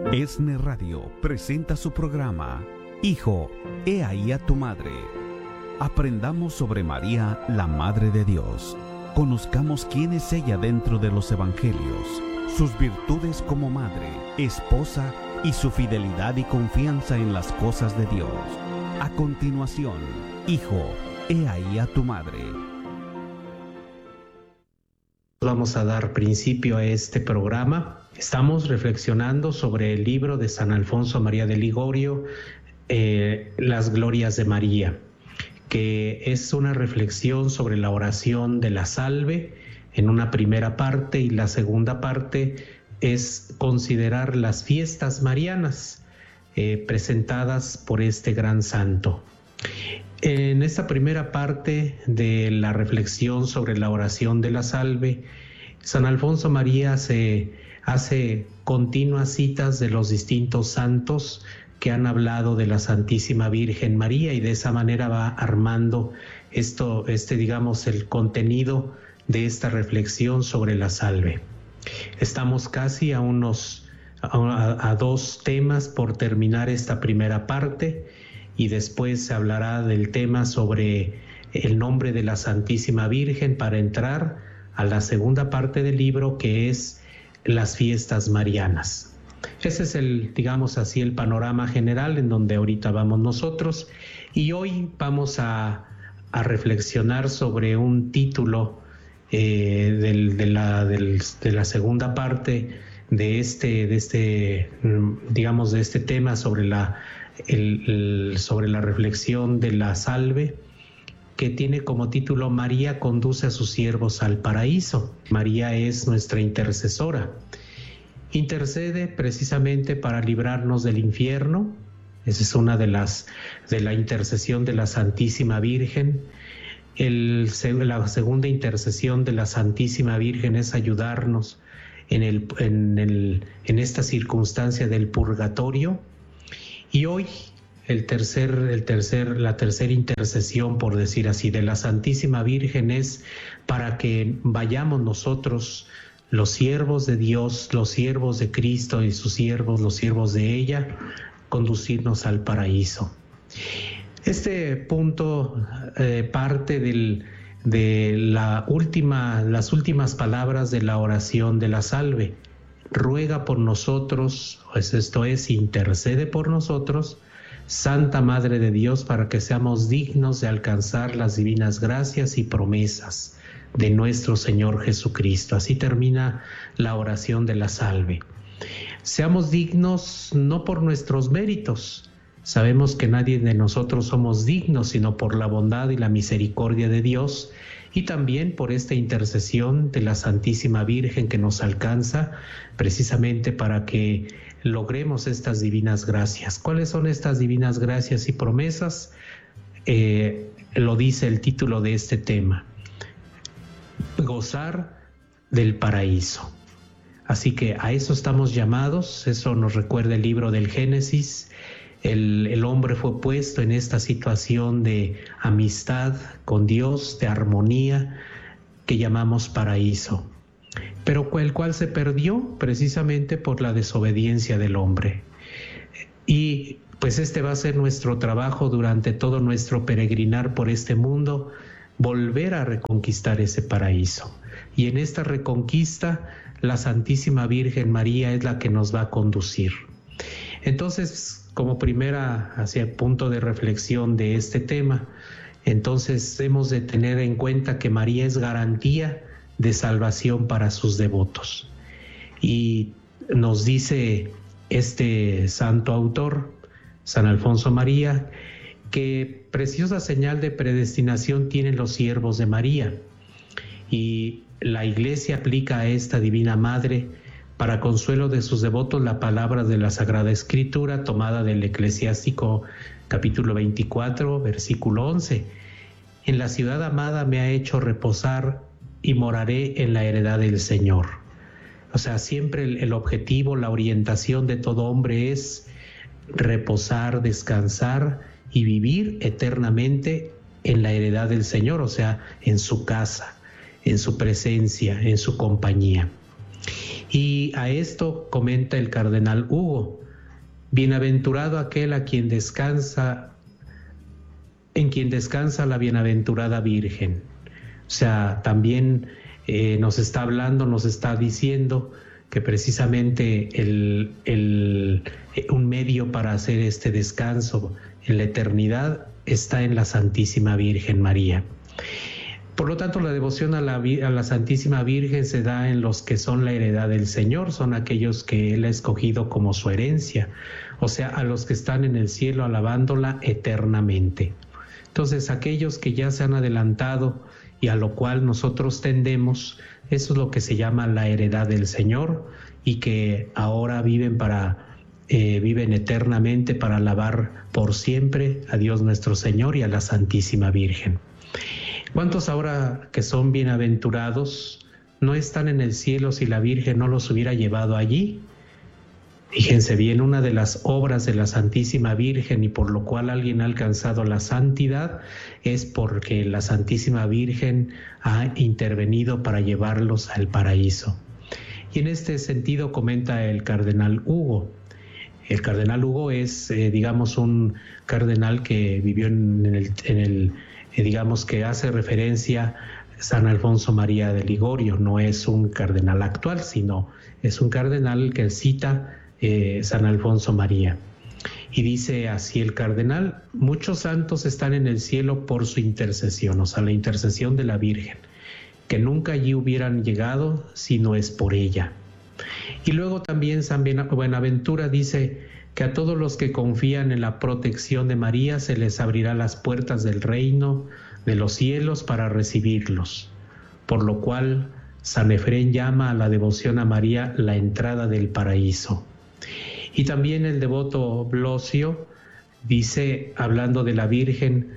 ESNE Radio presenta su programa Hijo, he ahí a tu madre. Aprendamos sobre María, la Madre de Dios. Conozcamos quién es ella dentro de los Evangelios, sus virtudes como madre, esposa y su fidelidad y confianza en las cosas de Dios. A continuación, Hijo, he ahí a tu madre. Vamos a dar principio a este programa. Estamos reflexionando sobre el libro de San Alfonso María de Ligorio, Las Glorias de María, que es una reflexión sobre la oración de la Salve en una primera parte, y la segunda parte es considerar las fiestas marianas presentadas por este gran santo. En esta primera parte de la reflexión sobre la oración de la Salve, San Alfonso María se hace continuas citas de los distintos santos que han hablado de la Santísima Virgen María, y de esa manera va armando el contenido de esta reflexión sobre la Salve. Estamos casi a dos temas por terminar esta primera parte, y después se hablará del tema sobre el nombre de la Santísima Virgen para entrar a la segunda parte del libro, que es las fiestas marianas. Ese es el panorama general en donde ahorita vamos nosotros, y hoy vamos a reflexionar sobre un título de la segunda parte de este tema sobre la reflexión de la Salve, que tiene como título María conduce a sus siervos al paraíso. María es nuestra intercesora. Intercede precisamente para librarnos del infierno. Esa es una de la intercesión de la Santísima Virgen. La segunda intercesión de la Santísima Virgen es ayudarnos en esta circunstancia del purgatorio. Y hoy la tercera intercesión, por decir así, de la Santísima Virgen es para que vayamos nosotros, los siervos de Dios, los siervos de Cristo y sus siervos, los siervos de ella, conducirnos al paraíso. Este punto parte de las últimas palabras de la oración de la Salve. Ruega por nosotros, esto es, intercede por nosotros, Santa Madre de Dios, para que seamos dignos de alcanzar las divinas gracias y promesas de nuestro Señor Jesucristo. Así termina la oración de la Salve. Seamos dignos no por nuestros méritos. Sabemos que nadie de nosotros somos dignos, sino por la bondad y la misericordia de Dios, y también por esta intercesión de la Santísima Virgen que nos alcanza precisamente para que logremos estas divinas gracias. ¿Cuáles son estas divinas gracias y promesas? Lo dice el título de este tema: gozar del paraíso. Así que a eso estamos llamados. Eso nos recuerda el libro del Génesis. El hombre fue puesto en esta situación de amistad con Dios, de armonía, que llamamos paraíso, pero el cual se perdió precisamente por la desobediencia del hombre. Y pues este va a ser nuestro trabajo durante todo nuestro peregrinar por este mundo, volver a reconquistar ese paraíso. Y en esta reconquista, la Santísima Virgen María es la que nos va a conducir. Entonces, como punto de reflexión de este tema, entonces hemos de tener en cuenta que María es garantía de salvación para sus devotos. Y nos dice este santo autor, San Alfonso María, que preciosa señal de predestinación tienen los siervos de María. Y la Iglesia aplica a esta Divina Madre, para consuelo de sus devotos, la palabra de la Sagrada Escritura tomada del Eclesiástico capítulo 24, versículo 11. En la ciudad amada me ha hecho reposar y moraré en la heredad del Señor. O sea, siempre el objetivo, la orientación de todo hombre es reposar, descansar y vivir eternamente en la heredad del Señor, o sea, en su casa, en su presencia, en su compañía. Y a esto comenta el cardenal Hugo: bienaventurado aquel en quien descansa la bienaventurada Virgen. O sea, también nos está hablando, nos está diciendo que precisamente un medio para hacer este descanso en la eternidad está en la Santísima Virgen María. Por lo tanto, la devoción a la Santísima Virgen se da en los que son la heredad del Señor, son aquellos que Él ha escogido como su herencia, o sea, a los que están en el cielo alabándola eternamente. Entonces, aquellos que ya se han adelantado y a lo cual nosotros tendemos, eso es lo que se llama la heredad del Señor, y que ahora viven eternamente para alabar por siempre a Dios nuestro Señor y a la Santísima Virgen. ¿Cuántos ahora que son bienaventurados no están en el cielo si la Virgen no los hubiera llevado allí? Fíjense bien, una de las obras de la Santísima Virgen y por lo cual alguien ha alcanzado la santidad es porque la Santísima Virgen ha intervenido para llevarlos al paraíso. Y en este sentido comenta el cardenal Hugo. El cardenal Hugo es, digamos, un cardenal que vivió digamos que hace referencia a San Alfonso María de Ligorio. No es un cardenal actual, sino es un cardenal que cita San Alfonso María. Y dice así el cardenal: muchos santos están en el cielo por su intercesión, o sea, la intercesión de la Virgen, que nunca allí hubieran llegado si no es por ella. Y luego también San Buenaventura dice que a todos los que confían en la protección de María se les abrirá las puertas del reino de los cielos para recibirlos, por lo cual San Efrén llama a la devoción a María la entrada del paraíso. Y también el devoto Blosio dice, hablando de la Virgen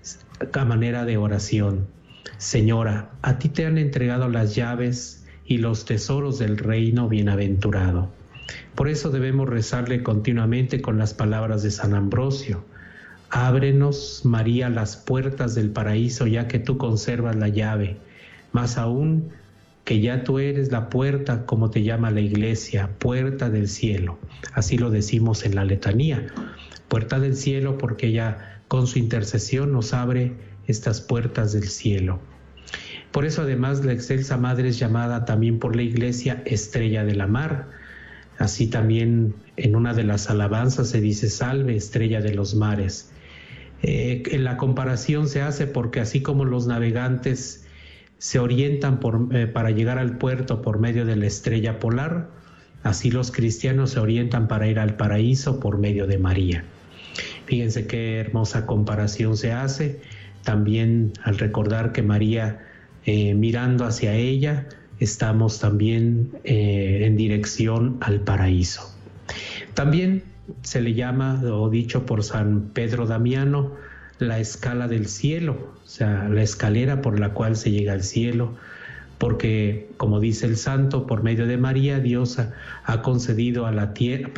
a manera de oración: Señora, a ti te han entregado las llaves y los tesoros del reino bienaventurado. Por eso debemos rezarle continuamente con las palabras de San Ambrosio: ábrenos, María, las puertas del paraíso, ya que tú conservas la llave, más aún que ya tú eres la puerta, como te llama la Iglesia, puerta del cielo. Así lo decimos en la letanía, puerta del cielo, porque ella con su intercesión nos abre estas puertas del cielo. Por eso además la excelsa Madre es llamada también por la Iglesia estrella de la mar. Así también en una de las alabanzas se dice: salve, estrella de los mares. En la comparación se hace porque así como los navegantes se orientan para llegar al puerto por medio de la estrella polar, así los cristianos se orientan para ir al paraíso por medio de María. Fíjense qué hermosa comparación se hace, también al recordar que María, mirando hacia ella, estamos también en dirección al paraíso. También se le llama, o dicho por San Pedro Damiano, la escala del cielo, o sea, la escalera por la cual se llega al cielo, porque, como dice el santo, por medio de María, Dios ha descendido a la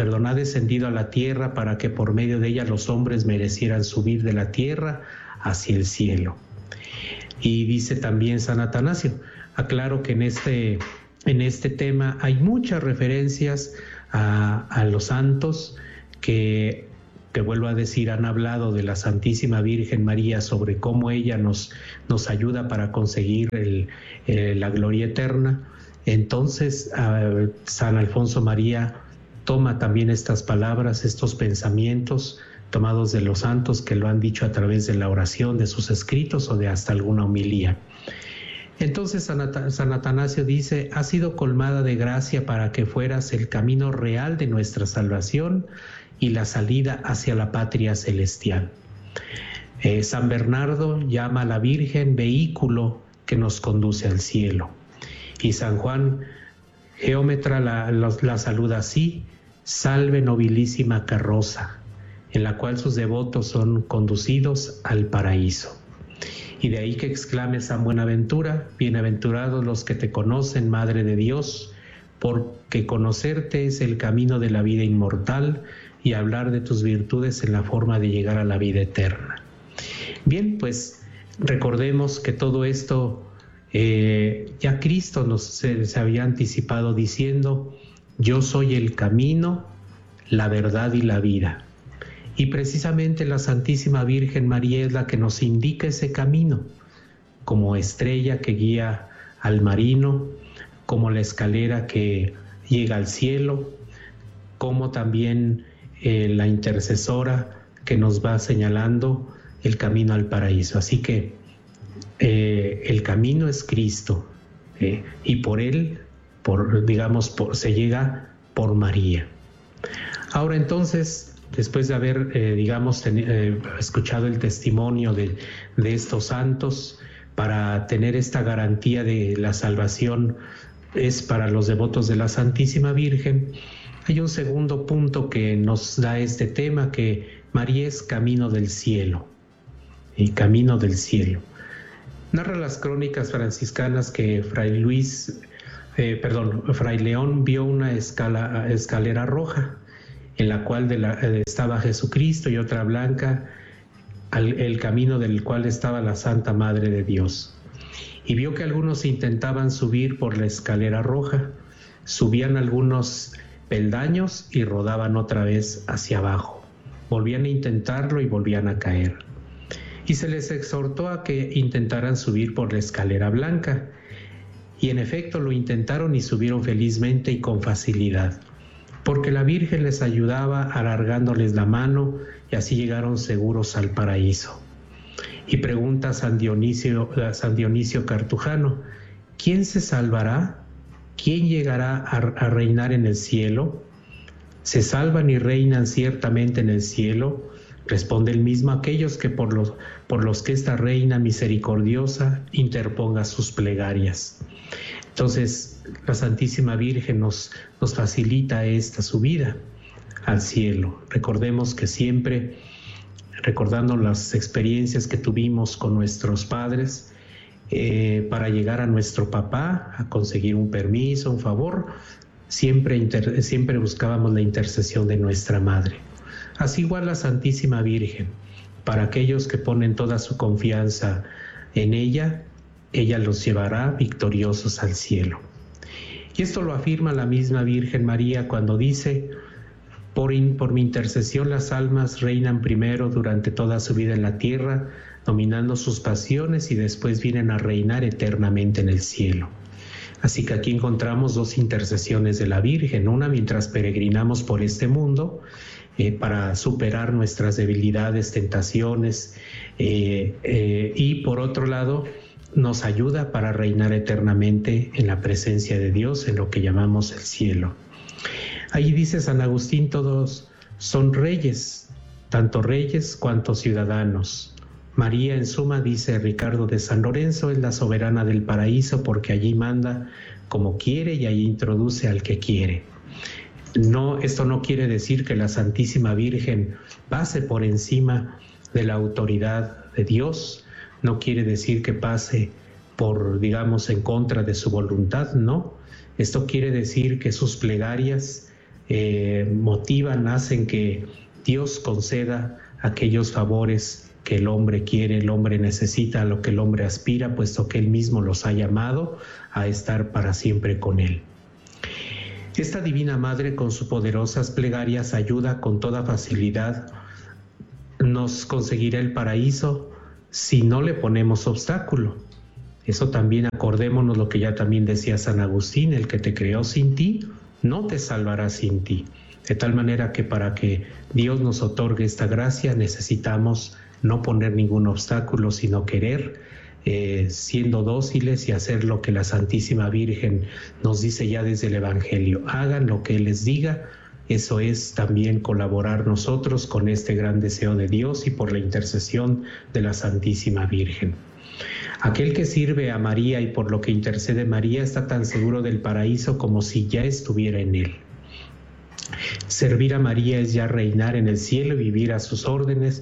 tierra para que por medio de ella los hombres merecieran subir de la tierra hacia el cielo. Y dice también San Atanasio, aclaro que en este tema hay muchas referencias a los santos que vuelvo a decir, han hablado de la Santísima Virgen María, sobre cómo ella nos ayuda para conseguir la gloria eterna. Entonces San Alfonso María toma también estas palabras, estos pensamientos tomados de los santos que lo han dicho a través de la oración, de sus escritos o de hasta alguna homilía. Entonces San Atanasio dice: has sido colmada de gracia para que fueras el camino real de nuestra salvación y la salida hacia la patria celestial. San Bernardo llama a la Virgen vehículo que nos conduce al cielo. Y San Juan Geómetra la saluda así: salve nobilísima carroza, en la cual sus devotos son conducidos al paraíso. Y de ahí que exclame San Buenaventura: bienaventurados los que te conocen, Madre de Dios, porque conocerte es el camino de la vida inmortal y hablar de tus virtudes en la forma de llegar a la vida eterna. Bien, pues recordemos que todo esto ya Cristo se había anticipado diciendo: yo soy el camino, la verdad y la vida. Y precisamente la Santísima Virgen María es la que nos indica ese camino, como estrella que guía al marino, como la escalera que llega al cielo, como también la intercesora que nos va señalando el camino al paraíso. Así que el camino es Cristo, y por él, se llega por María. Ahora entonces, después de haber, escuchado el testimonio de estos santos, para tener esta garantía de la salvación es para los devotos de la Santísima Virgen, hay un segundo punto que nos da este tema, que María es camino del cielo, y camino del cielo. Narra las crónicas franciscanas que Fray León vio una escalera roja, en la cual estaba Jesucristo, y otra blanca, el camino del cual estaba la Santa Madre de Dios. Y vio que algunos intentaban subir por la escalera roja, subían algunos peldaños y rodaban otra vez hacia abajo. Volvían a intentarlo y volvían a caer. Y se les exhortó a que intentaran subir por la escalera blanca. Y en efecto lo intentaron y subieron felizmente y con facilidad, porque la Virgen les ayudaba alargándoles la mano, y así llegaron seguros al paraíso. Y pregunta San Dionisio Cartujano: ¿quién se salvará? ¿Quién llegará a reinar en el cielo? ¿Se salvan y reinan ciertamente en el cielo? Responde el mismo: aquellos que por los que esta reina misericordiosa interponga sus plegarias. Entonces, la Santísima Virgen nos facilita esta subida al cielo. Recordemos que siempre, recordando las experiencias que tuvimos con nuestros padres, para llegar a nuestro papá, a conseguir un permiso, un favor, siempre buscábamos la intercesión de nuestra Madre. Así igual la Santísima Virgen, para aquellos que ponen toda su confianza en ella, ella los llevará victoriosos al cielo. Y esto lo afirma la misma Virgen María cuando dice: por mi intercesión las almas reinan primero durante toda su vida en la tierra, dominando sus pasiones, y después vienen a reinar eternamente en el cielo. Así que aquí encontramos dos intercesiones de la Virgen, una mientras peregrinamos por este mundo, para superar nuestras debilidades, tentaciones, y por otro lado nos ayuda para reinar eternamente en la presencia de Dios, en lo que llamamos el cielo. Ahí dice San Agustín: todos son reyes, tanto reyes cuanto ciudadanos. María, en suma, dice Ricardo de San Lorenzo, es la soberana del paraíso, porque allí manda como quiere y allí introduce al que quiere. Esto no quiere decir que la Santísima Virgen pase por encima de la autoridad de Dios, no quiere decir que pase en contra de su voluntad, no. Esto quiere decir que sus plegarias hacen que Dios conceda aquellos favores que el hombre quiere, el hombre necesita, a lo que el hombre aspira, puesto que Él mismo los ha llamado a estar para siempre con Él. Esta Divina Madre, con sus poderosas plegarias, ayuda con toda facilidad. Nos conseguirá el paraíso si no le ponemos obstáculo. Eso también, acordémonos lo que ya también decía San Agustín: el que te creó sin ti, no te salvará sin ti. De tal manera que para que Dios nos otorgue esta gracia necesitamos no poner ningún obstáculo, sino querer, siendo dóciles, y hacer lo que la Santísima Virgen nos dice ya desde el Evangelio: hagan lo que Él les diga. Eso es también colaborar nosotros con este gran deseo de Dios y por la intercesión de la Santísima Virgen. Aquel que sirve a María y por lo que intercede María está tan seguro del paraíso como si ya estuviera en él. Servir a María es ya reinar en el cielo y vivir a sus órdenes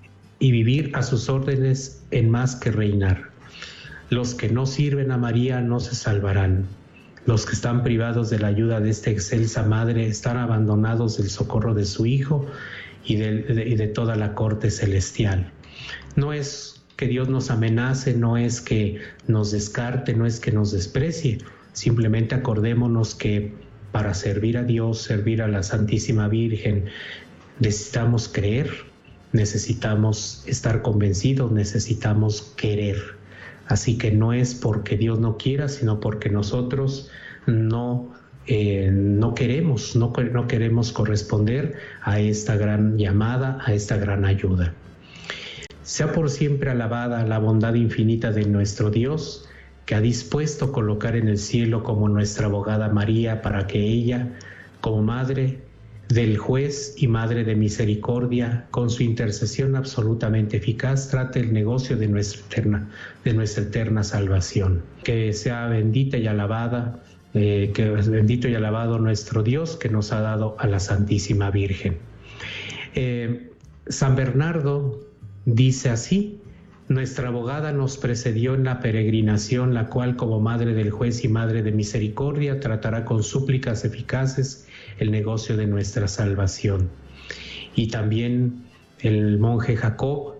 en más que reinar. Los que no sirven a María no se salvarán. Los que están privados de la ayuda de esta excelsa Madre están abandonados del socorro de su Hijo y de toda la corte celestial. No es que Dios nos amenace, no es que nos descarte, no es que nos desprecie. Simplemente acordémonos que para servir a Dios, servir a la Santísima Virgen, necesitamos creer, necesitamos estar convencidos, necesitamos querer. Así que no es porque Dios no quiera, sino porque nosotros no queremos corresponder a esta gran llamada, a esta gran ayuda. Sea por siempre alabada la bondad infinita de nuestro Dios, que ha dispuesto colocar en el cielo como nuestra abogada María, para que ella, como madre del juez y madre de misericordia, con su intercesión absolutamente eficaz, trate el negocio de nuestra eterna salvación. Que sea bendita y alabada, bendito y alabado nuestro Dios, que nos ha dado a la Santísima Virgen. San Bernardo dice así: nuestra abogada nos precedió en la peregrinación, la cual, como madre del juez y madre de misericordia, tratará con súplicas eficaces el negocio de nuestra salvación. Y también el monje Jacob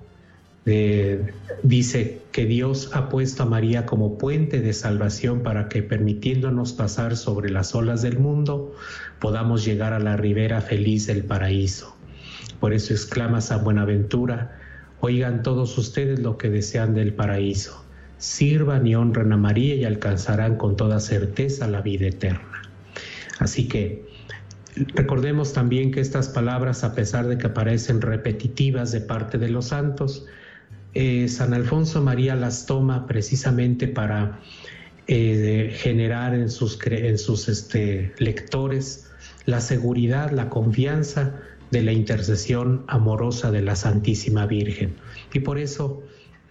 dice que Dios ha puesto a María como puente de salvación, para que, permitiéndonos pasar sobre las olas del mundo, podamos llegar a la ribera feliz del paraíso. Por eso exclama San Buenaventura: oigan todos ustedes lo que desean del paraíso, sirvan y honren a María y alcanzarán con toda certeza la vida eterna. Así que recordemos también que estas palabras, a pesar de que parecen repetitivas de parte de los santos, San Alfonso María las toma precisamente para generar en sus lectores la seguridad, la confianza de la intercesión amorosa de la Santísima Virgen. Y por eso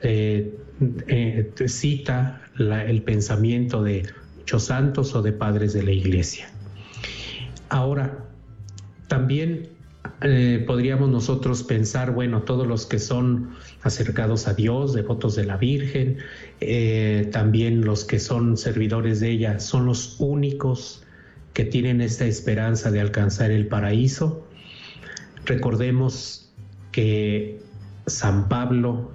cita el pensamiento de muchos santos o de padres de la Iglesia. Ahora, también podríamos nosotros pensar, bueno, todos los que son acercados a Dios, devotos de la Virgen, también los que son servidores de ella, son los únicos que tienen esta esperanza de alcanzar el paraíso. Recordemos que San Pablo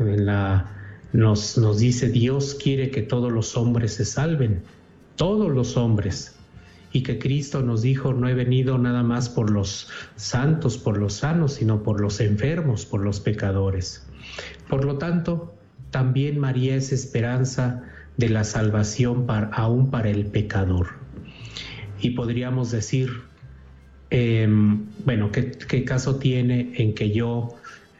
nos dice: Dios quiere que todos los hombres se salven, todos los hombres, y que Cristo nos dijo: no he venido nada más por los santos, por los sanos, sino por los enfermos, por los pecadores. Por lo tanto, también María es esperanza de la salvación aún para el pecador. Y podríamos decir, bueno, ¿qué caso tiene en que yo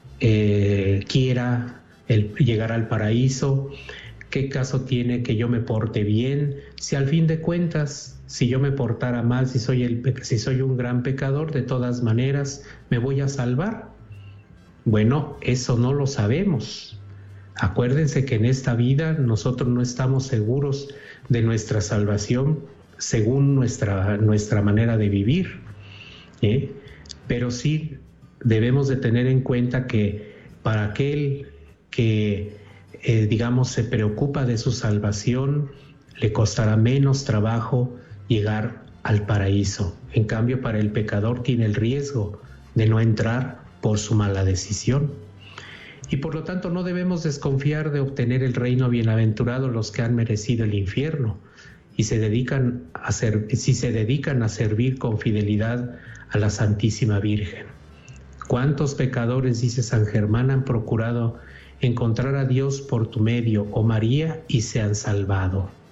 quiera llegar al paraíso? ¿Qué caso tiene que yo me porte bien? Si al fin de cuentas, si yo me portara mal, si soy un gran pecador, de todas maneras, ¿me voy a salvar? Bueno, eso no lo sabemos. Acuérdense que en esta vida nosotros no estamos seguros de nuestra salvación según nuestra manera de vivir. Pero sí debemos de tener en cuenta que para aquel que se preocupa de su salvación, le costará menos trabajo llegar al paraíso. En cambio, para el pecador tiene el riesgo de no entrar por su mala decisión. Y por lo tanto no debemos desconfiar de obtener el reino bienaventurado los que han merecido el infierno y si se dedican a servir con fidelidad a la Santísima Virgen. ¿Cuántos pecadores, dice San Germán, han procurado encontrar a Dios por tu medio, oh María, y se han salvado?